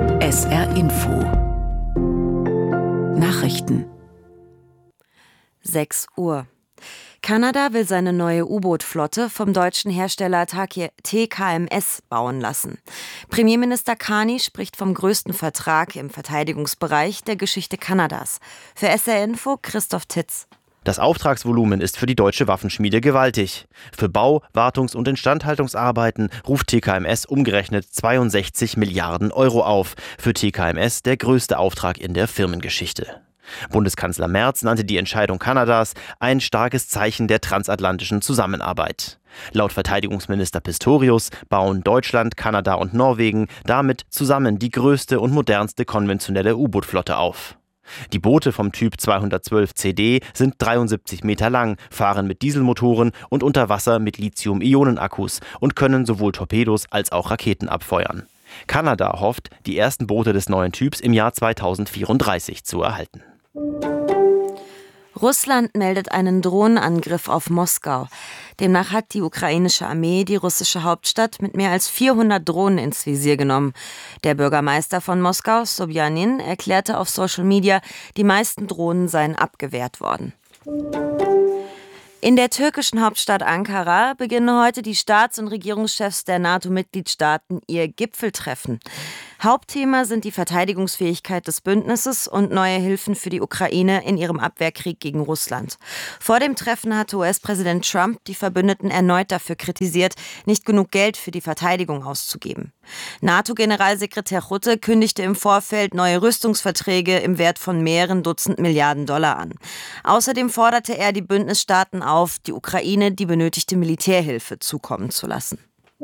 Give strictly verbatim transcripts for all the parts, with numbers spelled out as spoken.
S R Info Nachrichten. sechs Uhr. Kanada will seine neue U-Boot-Flotte vom deutschen Hersteller T K M S bauen lassen. Premierminister Carney spricht vom größten Vertrag im Verteidigungsbereich der Geschichte Kanadas. Für S R Info Christoph Titz. Das Auftragsvolumen ist für die deutsche Waffenschmiede gewaltig. Für Bau-, Wartungs- und Instandhaltungsarbeiten ruft T K M S umgerechnet zweiundsechzig Milliarden Euro auf. Für T K M S der größte Auftrag in der Firmengeschichte. Bundeskanzler Merz nannte die Entscheidung Kanadas ein starkes Zeichen der transatlantischen Zusammenarbeit. Laut Verteidigungsminister Pistorius bauen Deutschland, Kanada und Norwegen damit zusammen die größte und modernste konventionelle U-Boot-Flotte auf. Die Boote vom Typ zweihundertzwölf C D sind dreiundsiebzig Meter lang, fahren mit Dieselmotoren und unter Wasser mit Lithium-Ionen-Akkus und können sowohl Torpedos als auch Raketen abfeuern. Kanada hofft, die ersten Boote des neuen Typs im Jahr zweitausendvierunddreißig zu erhalten. Russland meldet einen Drohnenangriff auf Moskau. Demnach hat die ukrainische Armee die russische Hauptstadt mit mehr als vierhundert Drohnen ins Visier genommen. Der Bürgermeister von Moskau, Sobjanin, erklärte auf Social Media, die meisten Drohnen seien abgewehrt worden. In der türkischen Hauptstadt Ankara beginnen heute die Staats- und Regierungschefs der NATO-Mitgliedstaaten ihr Gipfeltreffen. Hauptthema sind die Verteidigungsfähigkeit des Bündnisses und neue Hilfen für die Ukraine in ihrem Abwehrkrieg gegen Russland. Vor dem Treffen hatte U S-Präsident Trump die Verbündeten erneut dafür kritisiert, nicht genug Geld für die Verteidigung auszugeben. NATO-Generalsekretär Rutte kündigte im Vorfeld neue Rüstungsverträge im Wert von mehreren Dutzend Milliarden Dollar an. Außerdem forderte er die Bündnisstaaten auf, die Ukraine die benötigte Militärhilfe zukommen zu lassen.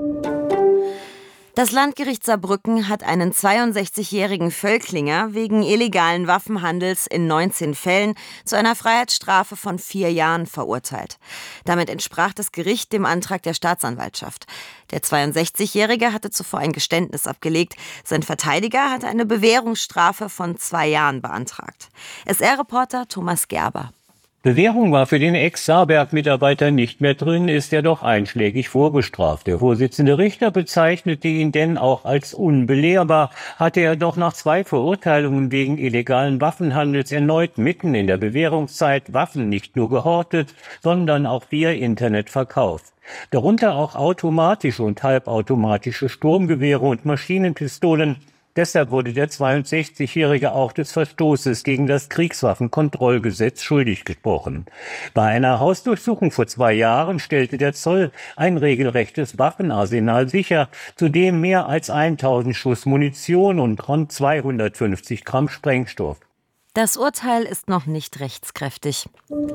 Das Landgericht Saarbrücken hat einen zweiundsechzigjährigen Völklinger wegen illegalen Waffenhandels in neunzehn Fällen zu einer Freiheitsstrafe von vier Jahren verurteilt. Damit entsprach das Gericht dem Antrag der Staatsanwaltschaft. Der zweiundsechzigjährige hatte zuvor ein Geständnis abgelegt. Sein Verteidiger hatte eine Bewährungsstrafe von zwei Jahren beantragt. S R-Reporter Thomas Gerber. Bewährung war für den Ex-Saarberg-Mitarbeiter nicht mehr drin, ist er doch einschlägig vorbestraft. Der Vorsitzende Richter bezeichnete ihn denn auch als unbelehrbar, hatte er doch nach zwei Verurteilungen wegen illegalen Waffenhandels erneut mitten in der Bewährungszeit Waffen nicht nur gehortet, sondern auch via Internet verkauft. Darunter auch automatische und halbautomatische Sturmgewehre und Maschinenpistolen. Deshalb wurde der zweiundsechzigjährige auch des Verstoßes gegen das Kriegswaffenkontrollgesetz schuldig gesprochen. Bei einer Hausdurchsuchung vor zwei Jahren stellte der Zoll ein regelrechtes Waffenarsenal sicher, zudem mehr als tausend Schuss Munition und rund zweihundertfünfzig Gramm Sprengstoff. Das Urteil ist noch nicht rechtskräftig.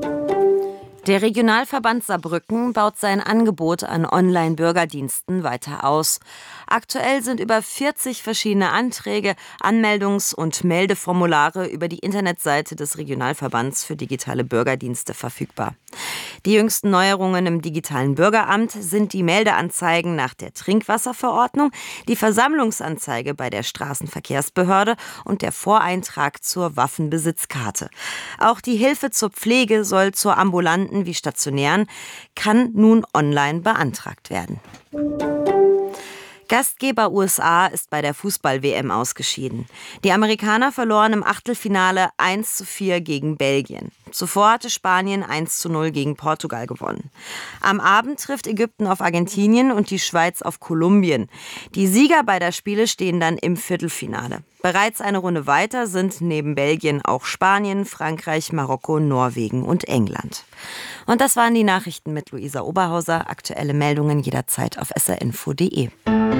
Der Regionalverband Saarbrücken baut sein Angebot an Online-Bürgerdiensten weiter aus. Aktuell sind über vierzig verschiedene Anträge, Anmeldungs- und Meldeformulare über die Internetseite des Regionalverbands für digitale Bürgerdienste verfügbar. Die jüngsten Neuerungen im digitalen Bürgeramt sind die Meldeanzeigen nach der Trinkwasserverordnung, die Versammlungsanzeige bei der Straßenverkehrsbehörde und der Voreintrag zur Waffenbesitzkarte. Auch die Hilfe zur Pflege soll zur ambulanten wie stationären, kann nun online beantragt werden. Gastgeber U S A ist bei der Fußball-W M ausgeschieden. Die Amerikaner verloren im Achtelfinale eins zu vier gegen Belgien. Zuvor hatte Spanien eins zu null gegen Portugal gewonnen. Am Abend trifft Ägypten auf Argentinien und die Schweiz auf Kolumbien. Die Sieger beider Spiele stehen dann im Viertelfinale. Bereits eine Runde weiter sind neben Belgien auch Spanien, Frankreich, Marokko, Norwegen und England. Und das waren die Nachrichten mit Luisa Oberhauser. Aktuelle Meldungen jederzeit auf s r info punkt d e.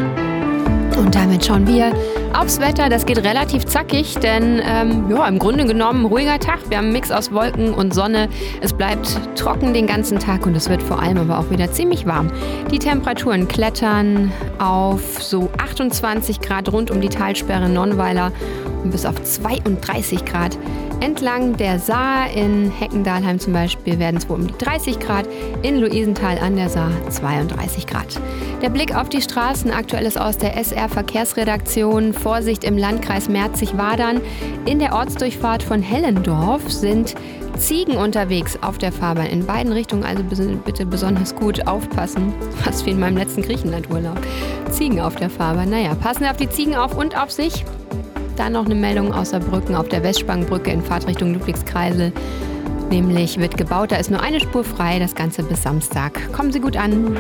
Und damit schauen wir aufs Wetter. Das geht relativ zackig, denn ähm, ja, im Grunde genommen ruhiger Tag. Wir haben einen Mix aus Wolken und Sonne. Es bleibt trocken den ganzen Tag und es wird vor allem aber auch wieder ziemlich warm. Die Temperaturen klettern auf so achtundzwanzig Grad rund um die Talsperre Nonnweiler und bis auf zweiunddreißig Grad. Entlang der Saar in Heckendalheim zum Beispiel werden es wohl um die dreißig Grad, in Luisenthal an der Saar zweiunddreißig Grad. Der Blick auf die Straßen, aktuelles aus der S R-Verkehrsredaktion. Vorsicht im Landkreis Merzig-Wadern. In der Ortsdurchfahrt von Hellendorf sind Ziegen unterwegs auf der Fahrbahn. In beiden Richtungen, also bitte besonders gut aufpassen. Fast wie in meinem letzten Griechenlandurlaub. Ziegen auf der Fahrbahn. Naja, passen Sie auf die Ziegen auf und auf sich. Dann noch eine Meldung aus Saarbrücken auf der Westsprangbrücke in Fahrtrichtung Ludwigskreisel. Nämlich wird gebaut, da ist nur eine Spur frei, das Ganze bis Samstag. Kommen Sie gut an.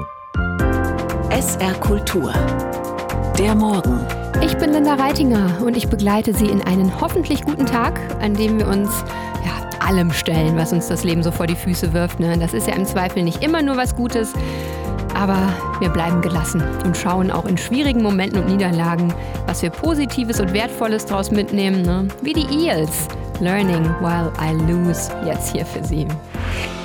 S R Kultur. Der Morgen. Ich bin Linda Reitinger und ich begleite Sie in einen hoffentlich guten Tag, an dem wir uns ja, allem stellen, was uns das Leben so vor die Füße wirft. Ne? Das ist ja im Zweifel nicht immer nur was Gutes, aber wir bleiben gelassen und schauen auch in schwierigen Momenten und Niederlagen, was wir Positives und Wertvolles daraus mitnehmen. Ne? Wie die Eels. Learning while I lose. Jetzt hier für Sie.